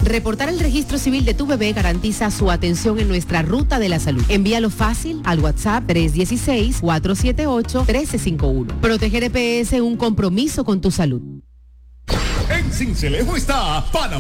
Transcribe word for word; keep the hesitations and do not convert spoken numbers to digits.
Reportar el registro civil de tu bebé garantiza su atención en nuestra ruta de la salud. Envíalo fácil al WhatsApp tres uno seis, cuatro siete ocho, uno tres cinco uno. Proteger E P S, un compromiso con tu salud. En Sincelejo está Panamá